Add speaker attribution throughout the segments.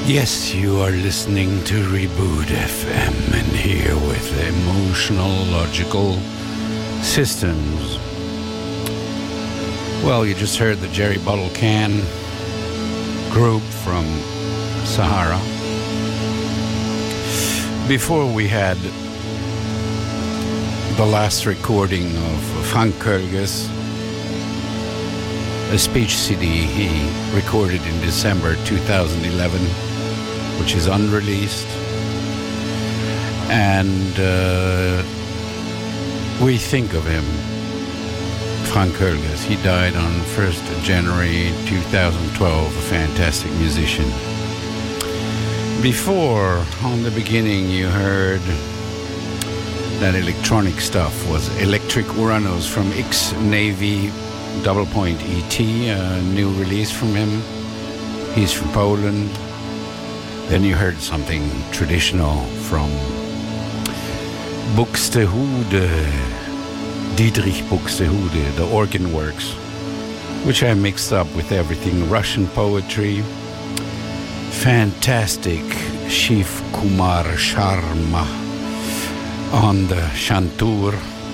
Speaker 1: Yes, you are listening to Reboot FM, and here with Emotional Logical Systems. Well, you just heard the Jerry Bottle Can group from Sahara. Before we had the last recording of Frank Kölges, a speech CD he recorded in December 2011, which is unreleased. And we think of him, Frank Kölges. He died on 1st January 2012, a fantastic musician. Before, on the beginning, you heard that electronic stuff was Electric Uranos from X-Navy Double Point ET, a new release from him. He's from Poland. Then you heard something traditional from Buxtehude, Dietrich Buxtehude, the Organ Works, which I mixed up with everything Russian poetry. Fantastic Shiv Kumar Sharma on the Shantur,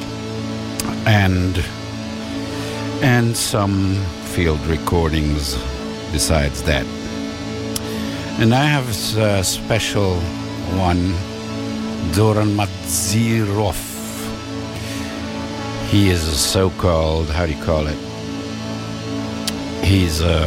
Speaker 1: and some field recordings besides that. And I have a special one, Zoran Madzirov. He is a so-called, how do you call it? He's a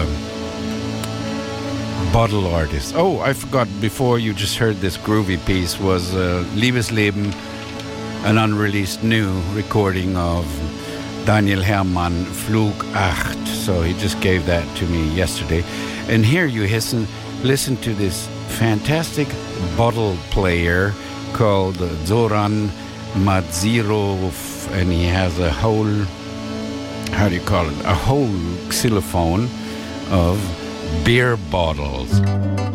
Speaker 1: bottle artist. Oh, I forgot, before you just heard this groovy piece was Liebesleben, an unreleased new recording of Daniel Hermann, Flug 8. So he just gave that to me yesterday. And here you listen to this fantastic bottle player called Zoran Madzirov, and he has a whole, how do you call it, a whole xylophone of beer bottles.